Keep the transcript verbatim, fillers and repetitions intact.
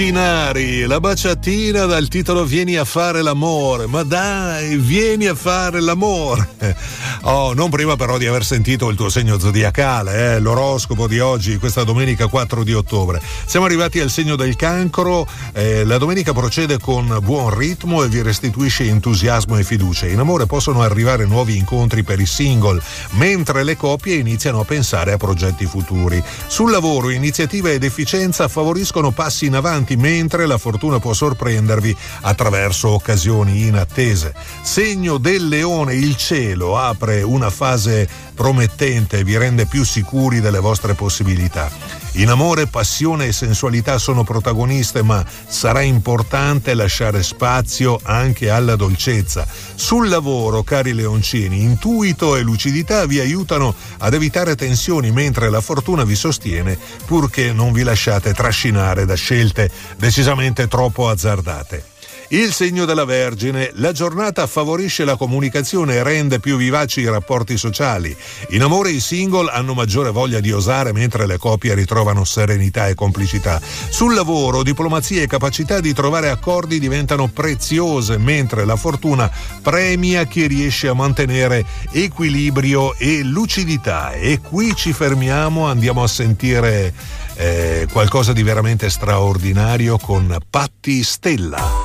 Pinari, la baciatina dal titolo Vieni a fare l'amore, ma dai, vieni a fare l'amore. Oh, non prima però di aver sentito il tuo segno zodiacale, eh, l'oroscopo di oggi, questa domenica quattro di ottobre. Siamo arrivati al segno del Cancro, eh, la domenica procede con buon ritmo e vi restituisce entusiasmo e fiducia. In amore possono arrivare nuovi incontri per i single, mentre le coppie iniziano a pensare a progetti futuri. Sul lavoro, iniziativa ed efficienza favoriscono passi in avanti, mentre la fortuna può sorprendervi attraverso occasioni inattese. Segno del Leone, il cielo apre una fase promettente e vi rende più sicuri delle vostre possibilità. In amore, passione e sensualità sono protagoniste, ma sarà importante lasciare spazio anche alla dolcezza. Sul lavoro, cari leoncini, intuito e lucidità vi aiutano ad evitare tensioni, mentre la fortuna vi sostiene, purché non vi lasciate trascinare da scelte decisamente troppo azzardate. Il segno della Vergine, la giornata favorisce la comunicazione e rende più vivaci i rapporti sociali. In amore i single hanno maggiore voglia di osare, mentre le coppie ritrovano serenità e complicità. Sul lavoro, diplomazia e capacità di trovare accordi diventano preziose, mentre la fortuna premia chi riesce a mantenere equilibrio e lucidità. E qui ci fermiamo, andiamo a sentire eh, qualcosa di veramente straordinario con Patti Stella.